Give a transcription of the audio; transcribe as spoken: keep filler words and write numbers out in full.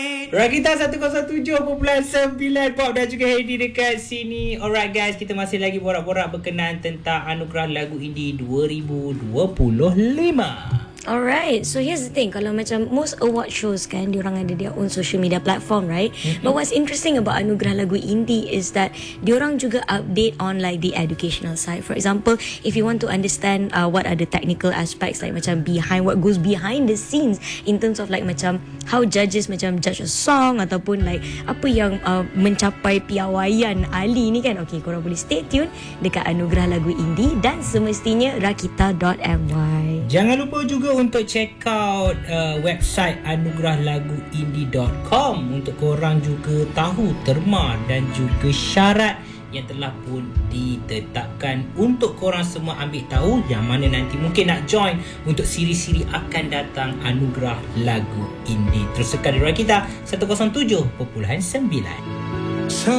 Rakita seratus tujuh perpuluhan sembilan Pop dan juga Heidi dekat sini. Alright guys, kita masih lagi borak-borak berkenaan tentang Anugerah Lagu Indie dua ribu dua puluh lima. Alright, so here's the thing. Kalau macam most award shows kan, diorang ada their own social media platform, right? Mm-hmm. But what's interesting about Anugerah Lagu Indie is that diorang juga update on like the educational side. For example, if you want to understand uh, what are the technical aspects, like macam behind, what goes behind the scenes in terms of like macam how judges macam judge a song, ataupun like apa yang uh, mencapai piawaian Ali ni kan. Okay, korang boleh stay tune dekat Anugerah Lagu Indie dan semestinya rakita dot m y. Jangan lupa juga untuk check out uh, website anugerah lagu indie dot com untuk korang juga tahu terma dan juga syarat yang telah pun ditetapkan untuk korang semua ambil tahu yang mana nanti mungkin nak join untuk siri-siri akan datang Anugerah Lagu Indie. Terus sekat di Rakita seratus tujuh perpuluhan sembilan.